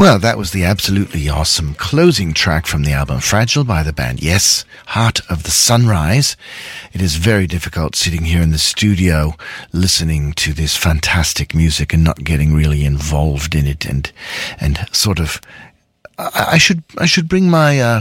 Well, that was the absolutely awesome closing track from the album Fragile by the band Yes, Heart of the Sunrise. It is very difficult sitting here in the studio listening to this fantastic music and not getting really involved in it and sort of I should bring my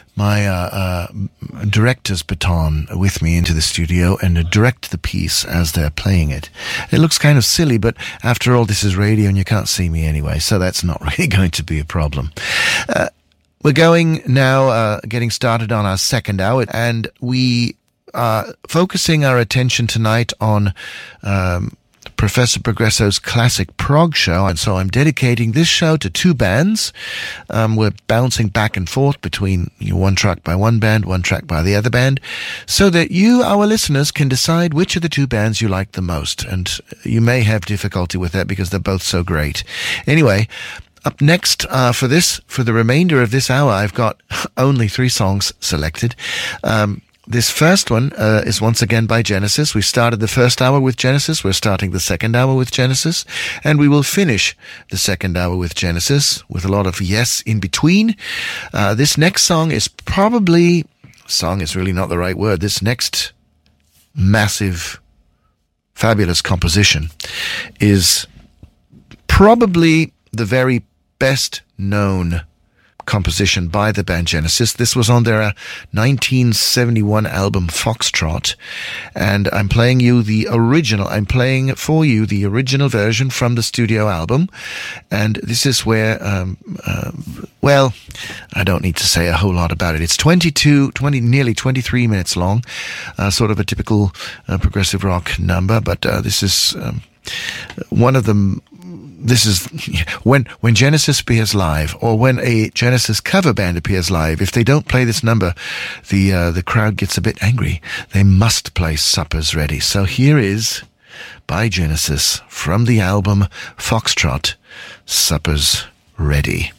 director's baton with me into the studio and direct the piece as they're playing it. It looks kind of silly, but after all, this is radio and you can't see me anyway, so that's not really going to be a problem. We're going now, getting started on our second hour, and we are focusing our attention tonight on Professor Progresso's classic prog show, and so I'm dedicating this show to two bands. We're bouncing back and forth between one track by one band, one track by the other band, so that you, our listeners, can decide which of the two bands you like the most. And you may have difficulty with that because they're both so great. Anyway, up next for the remainder of this hour, I've got only 3 songs selected. This first one is once again by Genesis. We started the first hour with Genesis. We're starting the second hour with Genesis. And we will finish the second hour with Genesis with a lot of yes in between. This next song is probably... Song is really not the right word. This next massive, fabulous composition is probably the very best known composition by the band Genesis. This was on their 1971 album Foxtrot, and I'm playing for you the original version from the studio album, and this is where well, I don't need to say a whole lot about it. It's nearly 23 minutes long, sort of a typical progressive rock number, but this is one of them. This is when Genesis appears live, or when a Genesis cover band appears live. If they don't play this number, the crowd gets a bit angry. They must play Supper's Ready. So here is, by Genesis, from the album Foxtrot, Supper's Ready.